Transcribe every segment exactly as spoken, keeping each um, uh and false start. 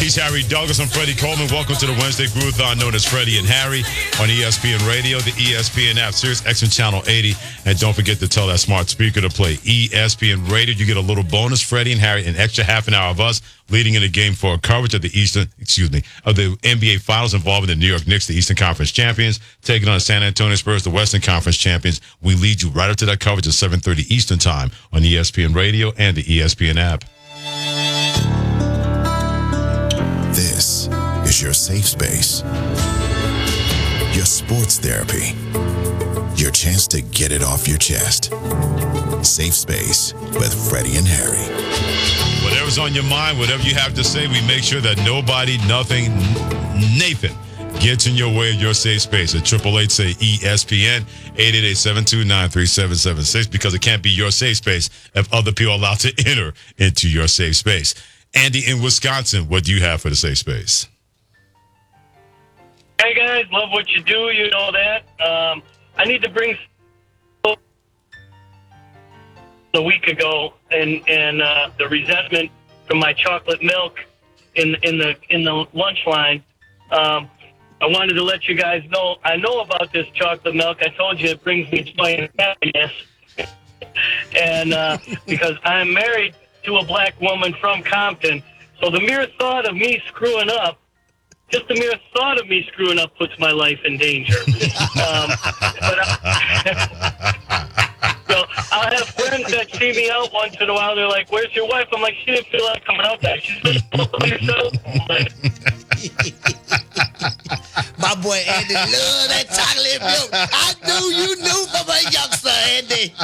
He's Harry Douglas. I'm Freddie Coleman. Welcome to the Wednesday Groovathon known as Freddie and Harry on E S P N Radio, the E S P N app, Sirius X M Channel eighty. And don't forget to tell that smart speaker to play E S P N Radio. You get a little bonus, Freddie and Harry, an extra half an hour of us leading in the game for coverage of the Eastern, excuse me, of the N B A Finals involving the New York Knicks, the Eastern Conference champions, taking on the San Antonio Spurs, the Western Conference champions. We lead you right up to that coverage at seven thirty Eastern Time on E S P N Radio and the E S P N app. This is your safe space, your sports therapy, your chance to get it off your chest. Safe Space with Freddie and Harry. Whatever's on your mind, whatever you have to say, we make sure that nobody, nothing, Nathan gets in your way of your safe space. At triple eight say E S P N, eight eight eight, seven two nine, three seven seven six, because it can't be your safe space if other people are allowed to enter into your safe space. Andy in Wisconsin, what do you have for the safe space? Hey, guys, love what you do. You know that. Um, I need to bring a week ago and and uh, the resentment from my chocolate milk in in the in the lunch line. Um, I wanted to let you guys know I know about this chocolate milk. I told you it brings me joy and happiness, and uh, because I'm married to a black woman from Compton, so the mere thought of me screwing up, just the mere thought of me screwing up puts my life in danger. um, but I, so I'll have friends that see me out once in a while. They're like, "Where's your wife?" I'm like, "She didn't feel like coming out there. She's just by herself." My boy Andy love that chocolate milk. I knew you knew from a youngster, Andy.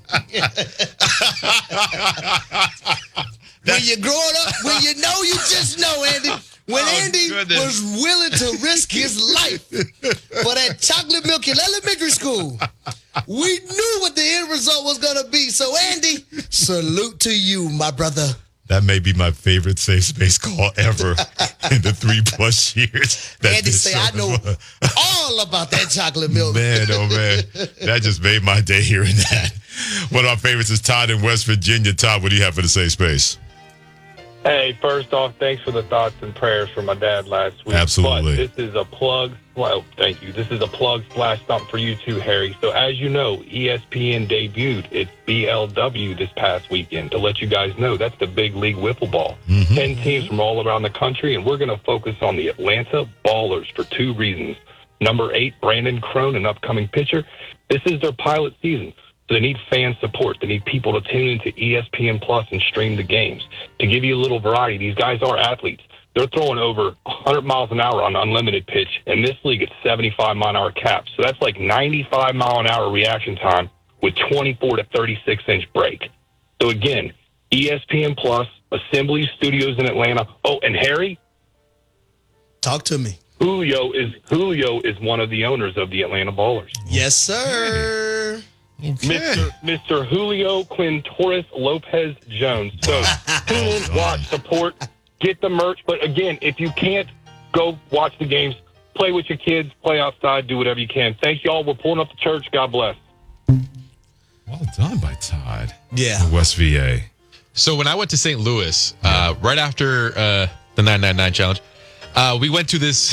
When you're growing up, when you know, you just know, Andy. When oh, Andy goodness. was willing to risk his life for that chocolate milk in elementary school, we knew what the end result was going to be. So, Andy, salute to you, my brother. That may be my favorite safe space call ever in the three plus years. That Andy say, I know all about that chocolate milk. Man, oh man, that just made my day hearing that. One of our favorites is Todd in West Virginia. Todd, what do you have for the safe space? Hey, first off, thanks for the thoughts and prayers for my dad last week. Absolutely. But this is a plug. Well, thank you. This is a plug splash stomp for you too, Harry. So as you know, E S P N debuted its B L W this past weekend. To let you guys know, that's the big league wiffle ball. Mm-hmm. Ten teams from all around the country, and we're going to focus on the Atlanta Ballers for two reasons. Number eight, Brandon Crone, an upcoming pitcher. This is their pilot season. So they need fan support. They need people to tune into E S P N Plus and stream the games. To give you a little variety, these guys are athletes. They're throwing over one hundred miles an hour on unlimited pitch. In this league, it's seventy-five mile an hour caps. So that's like ninety-five mile an hour reaction time with twenty-four to thirty-six inch break. So again, E S P N Plus, Assembly Studios in Atlanta. Oh, and Harry? Talk to me. Julio is Julio is one of the owners of the Atlanta Ballers. Yes, sir. Okay. Mister Mister Julio Quintorris Lopez Jones. So tune in, watch, support, get the merch. But again, if you can't go watch the games, play with your kids, play outside, do whatever you can. Thank you all. We're pulling up the church. God bless. Well done by Todd. Yeah. West V A. So when I went to Saint Louis, uh, right after uh, the nine nine nine challenge, uh, we went to this